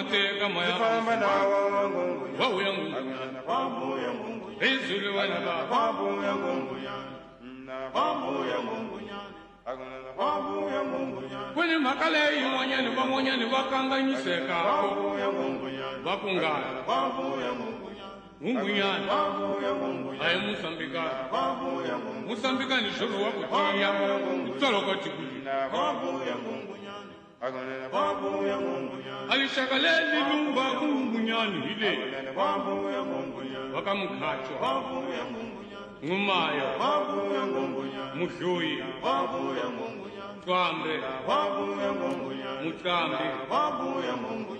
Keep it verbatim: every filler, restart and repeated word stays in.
mateka maya Famba nawo ngungunyana. wauya ngunguyana Wabuya ngungunyana. izulu wena baba Wabuya ngungunyana. Wabuya ngungunyana. Wabuya ngungunyana. kuni mhaka leyi yin'wanyani van'wanyani va kanganyiseka Wabuya ngungunyana. va ku ngana Wabuya ngungunyana. ngunguyana Wabuya ngungunyana. a hi musambikani Wabuya ngungunyana. musambikani xolo wa ku tiya tsoloka tikulini Wabuya ngungunyana. Wabuya ngungunyana. a lixaka leli lumba ku ngunguyani hi leyi Wabuya ngungunyana. va ka mukhatswa Wabuya ngungunyana. n'wumaya Wabuya ngungunyana. mudloyi Wabuya ngungunyana. cwambe Wabuya ngungunyana. mutlambi Wabuya ngungunyana.